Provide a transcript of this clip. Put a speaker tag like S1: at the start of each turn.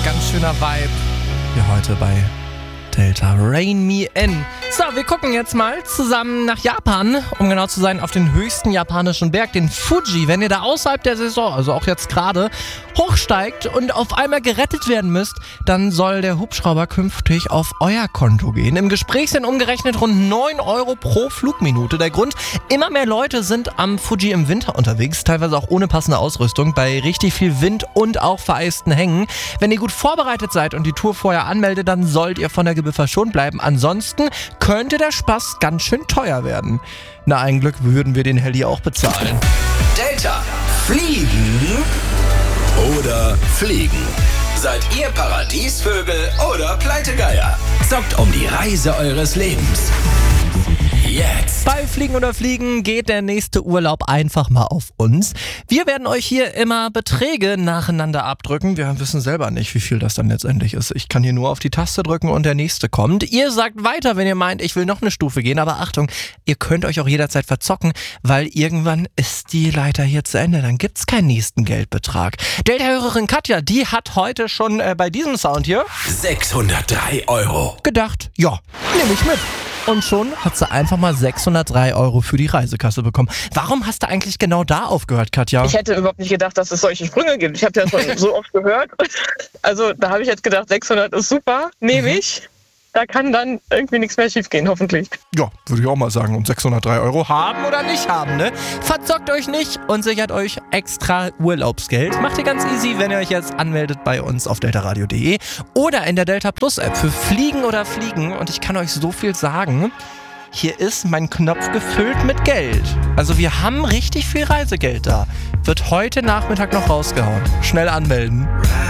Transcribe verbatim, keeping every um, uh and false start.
S1: ganz schöner Vibe. Hier heute bei Delta Rain Me In. So, wir gucken jetzt mal zusammen nach Japan, um genau zu sein, auf den höchsten japanischen Berg, den Fuji. Wenn ihr da außerhalb der Saison, also auch jetzt gerade, hochsteigt und auf einmal gerettet werden müsst, dann soll der Hubschrauber künftig auf euer Konto gehen. Im Gespräch sind umgerechnet rund neun Euro pro Flugminute. Der Grund, immer mehr Leute sind am Fuji im Winter unterwegs, teilweise auch ohne passende Ausrüstung, bei richtig viel Wind und auch vereisten Hängen. Wenn ihr gut vorbereitet seid und die Tour vorher anmeldet, dann sollt ihr von der Gebühr verschont bleiben. Ansonsten könnte der Spaß ganz schön teuer werden. Na, ein Glück würden wir den Heli auch bezahlen.
S2: Delta. Fliegen oder fliegen? Seid ihr Paradiesvögel oder Pleitegeier? Zockt um die Reise eures Lebens. Jetzt.
S1: Bei Fliegen oder Fliegen geht der nächste Urlaub einfach mal auf uns. Wir werden euch hier immer Beträge nacheinander abdrücken. Wir wissen selber nicht, wie viel das dann letztendlich ist. Ich kann hier nur auf die Taste drücken und der nächste kommt. Ihr sagt weiter, wenn ihr meint, ich will noch eine Stufe gehen. Aber Achtung, ihr könnt euch auch jederzeit verzocken, weil irgendwann ist die Leiter hier zu Ende. Dann gibt's keinen nächsten Geldbetrag. Delta-Hörerin Katja, die hat heute schon äh, bei diesem Sound hier
S2: sechshundertdrei Euro
S1: gedacht, ja, nehme ich mit. Und schon hat sie einfach mal sechshundertdrei Euro für die Reisekasse bekommen. Warum hast du eigentlich genau da aufgehört, Katja?
S3: Ich hätte überhaupt nicht gedacht, dass es solche Sprünge gibt. Ich habe das schon so oft gehört. Also da habe ich jetzt gedacht, sechshundert ist super, nehme ich. Da kann dann irgendwie nichts mehr schief gehen, hoffentlich.
S1: Ja, würde ich auch mal sagen. Und sechshundertdrei Euro haben oder nicht haben, ne? Verzockt euch nicht und sichert euch extra Urlaubsgeld. Macht ihr ganz easy, wenn ihr euch jetzt anmeldet bei uns auf deltaradio punkt de oder in der Delta Plus App für Fliegen oder Fliegen. Und ich kann euch so viel sagen. Hier ist mein Knopf gefüllt mit Geld. Also wir haben richtig viel Reisegeld da. Wird heute Nachmittag noch rausgehauen. Schnell anmelden.